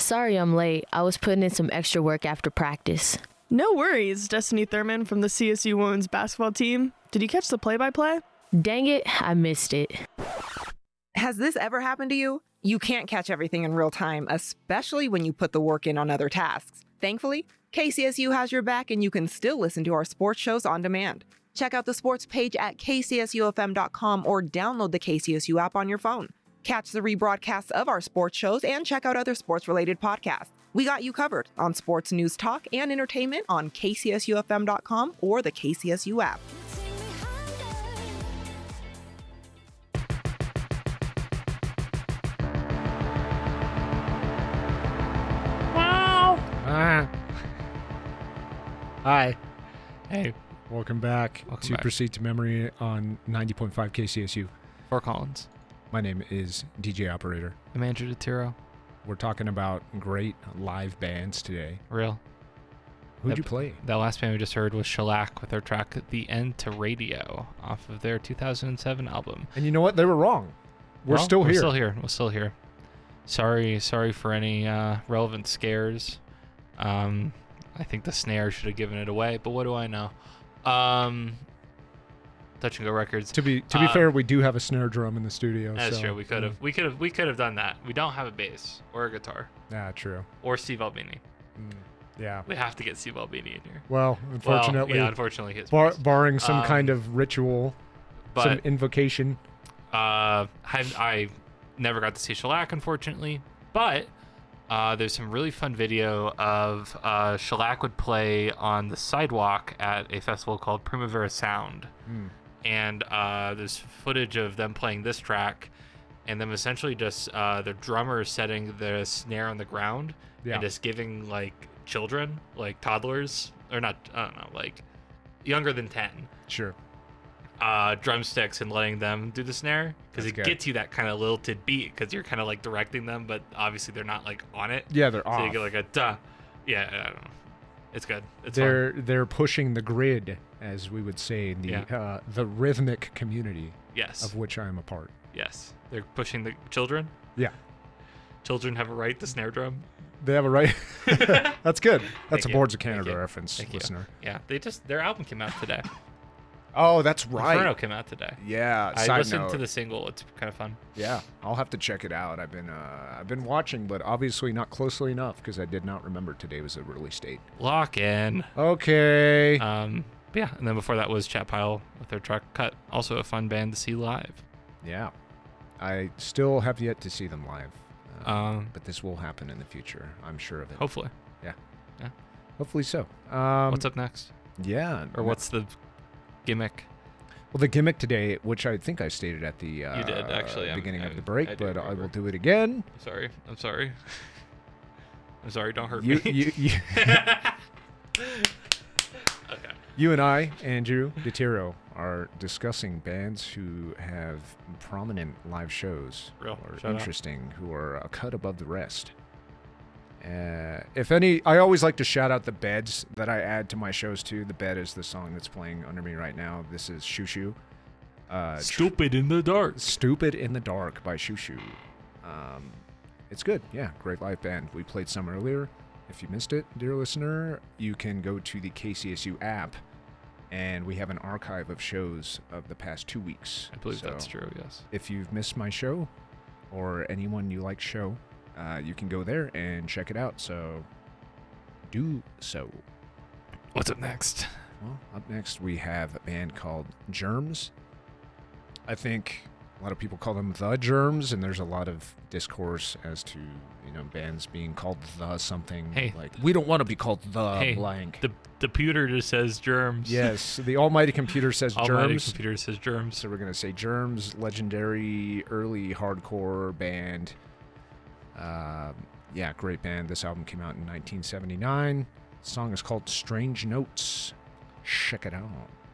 Sorry I'm late. I was putting in some extra work after practice. No worries, Destiny Thurman from the CSU women's basketball team. Did you catch the play-by-play? Dang it, I missed it. Has this ever happened to you? You can't catch everything in real time, especially when you put the work in on other tasks. Thankfully, KCSU has your back and you can still listen to our sports shows on demand. Check out the sports page at kcsufm.com or download the KCSU app on your phone. Catch the rebroadcasts of our sports shows and check out other sports-related podcasts. We got you covered on sports news, talk, and entertainment on kcsufm.com or the KCSU app. Hi. Hey, Welcome back Welcome to back. Proceed to Memory on 90.5 KCSU. Fort Collins. My name is DJ Operator. I'm Andrew DeTiro. We're talking about great live bands today. Real. Who'd you play? That last band we just heard was Shellac with their track The End to Radio off of their 2007 album. And you know what? They were wrong. We're Well, still here. We're still here. Sorry for any relevant scares. I think the snare should have given it away, but what do I know? Touch and Go Records. To be fair, we do have a snare drum in the studio. That's so, true. We could have done that. We don't have a bass or a guitar Yeah, true. or Steve Albini. Yeah. We have to get Steve Albini in here. Well, unfortunately, unfortunately, his bass. barring some kind of ritual, some But invocation. I never got to see Shellac, unfortunately, but there's some really fun video of Shellac would play on the sidewalk at a festival called Primavera Sound. And there's footage of them playing this track and them essentially just the drummer setting the snare on the ground and just giving like children, like toddlers, or not, I don't know, like younger than 10. Sure. Drumsticks and letting them do the snare because it good. gets you that kind of lilted beat because you're kind of like directing them, but obviously they're not like on it. Yeah, they're So off. you get like a duh. Yeah, I don't know. It's good. It's fun. They're pushing the grid, as we would say in the rhythmic community Yes. of which I am a part. Yes. They're pushing the children. Yeah. Children have a right to snare drum. They have a right. That's good. That's Thank a you. Boards of Thank Canada you. reference, Thank you. listener. Yeah. Their album came out today. Oh, that's right. Inferno came out today. Yeah. I Side listened note. to the single. It's kind of fun. Yeah, I'll have to check it out. I've been watching, but obviously not closely enough because I did not remember today was a release date. Lock in. Okay. But yeah, and then before that was Chat Pile with their track Cut. Also a fun band to see live. Yeah. I still have yet to see them live. But this will happen in the future. I'm sure of it. Hopefully. Hopefully so. What's up next? Yeah. Or what's the gimmick? Well, the gimmick today, which I think I stated at the You did, actually. beginning of the I break, do but I remember. will do it again. I'm sorry. I'm sorry. Don't hurt You, me. you, Okay. you and I, Andrew DeTiro, are discussing bands who have prominent live shows, Real. or Shout out. interesting, who are a cut above the rest. If any, I always like to shout out the beds that I add to my shows too. The Bed is the song that's playing under me right now. This is Shoo Shoo. Stupid in the dark. Stupid in the Dark by Shoo Shoo. It's good. Yeah, great live band. We played some earlier. If you missed it, dear listener, you can go to the KCSU app, and we have an archive of shows of the past 2 weeks. I believe So that's true. Yes. If you've missed my show, or anyone you like show, you can go there and check it out. So do so. What's up next? Well, up next we have a band called Germs. I think a lot of people call them The Germs, and there's a lot of discourse as to, bands being called The something. Hey. Like, we don't want to be called The Hey, blank. The computer just says germs. Yes, the almighty computer says Almighty Germs. computer says germs. So we're going to say Germs, legendary early hardcore band. Yeah, great band. This album came out in 1979. The song is called Strange Notes. Check it out.